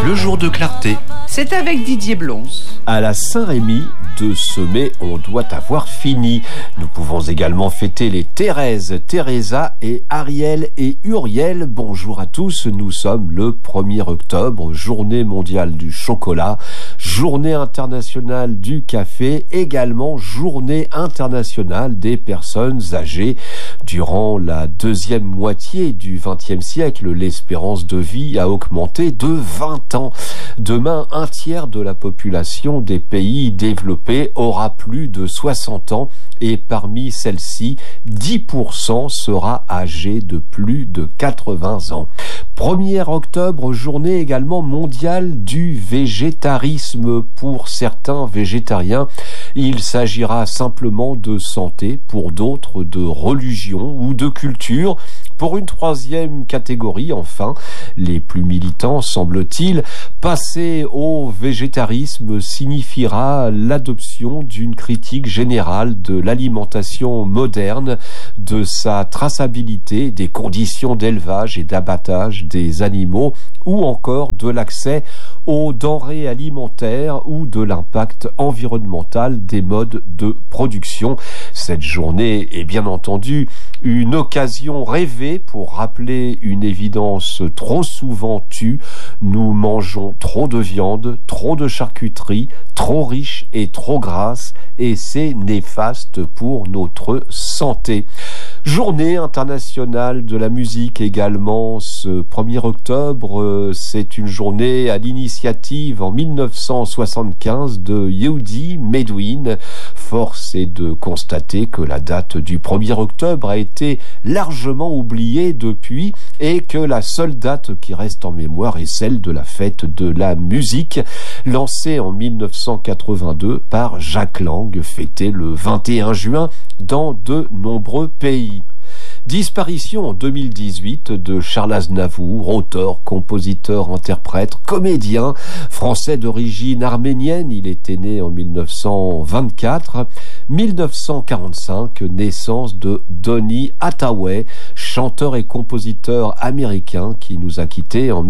Le jour de clarté. C'est avec Didier Blons. À la Saint-Rémy, de semer, on doit avoir fini. Nous pouvons également fêter les Thérèse, Teresa et Ariel et Uriel. Bonjour à tous, nous sommes le 1er octobre, journée mondiale du chocolat, journée internationale du café, également journée internationale des personnes âgées. Durant la deuxième moitié du XXe siècle, l'espérance de vie a augmenté de 20 ans. Demain, un tiers de la population des pays développés aura plus de 60 ans et parmi celles-ci, 10% sera âgé de plus de 80 ans. 1er octobre, journée également mondiale du végétarisme. Pour certains végétariens, il s'agira simplement de santé, pour d'autres de religion ou de culture. Pour une troisième catégorie, enfin, les plus militants, semble-t-il, passer au végétarisme signifiera l'adoption d'une critique générale de l'alimentation moderne, de sa traçabilité, des conditions d'élevage et d'abattage des animaux, ou encore de l'accès aux denrées alimentaires ou de l'impact environnemental des modes de production. Cette journée est bien entendu une occasion rêvée pour rappeler une évidence trop souvent tue. Nous mangeons trop de viande, trop de charcuterie, trop riche et trop grasse, et c'est néfaste pour notre santé. Journée internationale de la musique également, ce 1er octobre, c'est une journée à l'initiative en 1975 de Yehudi Menuhin. Force est de constater que la date du 1er octobre a été largement oubliée depuis et que la seule date qui reste en mémoire est celle de la fête de la musique, lancée en 1982 par Jacques Lang, fêtée le 21 juin dans de nombreux pays. Disparition en 2018 de Charles Aznavour, auteur, compositeur, interprète, comédien, français d'origine arménienne. Il était né en 1924. 1945, naissance de Donny Hathaway, chanteur et compositeur américain qui nous a quittés en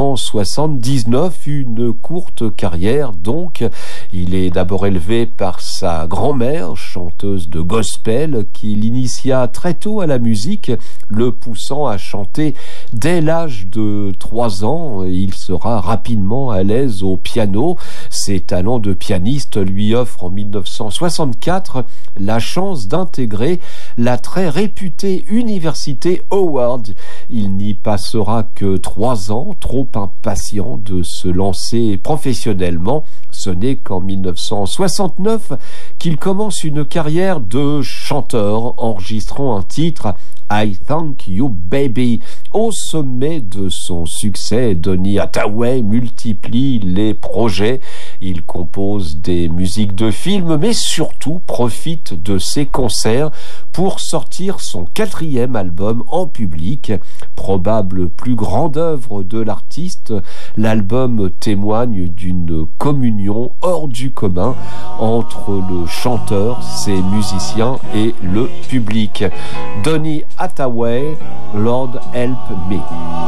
1979. Une courte carrière donc. Il est d'abord élevé par sa grand-mère, chanteuse de gospel, qui l'initia très tôt à la musique, le poussant à chanter dès l'âge de 3 ans. Il sera rapidement à l'aise au piano. Ses talents de pianiste lui offrent en 1964 la chance d'intégrer la très réputée université Howard. Il n'y passera que 3 ans, trop impatient de se lancer professionnellement. Ce n'est qu'en 1969 qu'il commence une carrière de chanteur, enregistrant un titre I Thank You Baby. Au sommet de son succès, Donny Hathaway multiplie les projets. Il compose des musiques de films, mais surtout profite de ses concerts pour sortir son 4e album en public. Probable plus grande œuvre de l'artiste, l'album témoigne d'une communion hors du commun entre le chanteur, ses musiciens et le public. Donny Hathaway, Lord Help Me.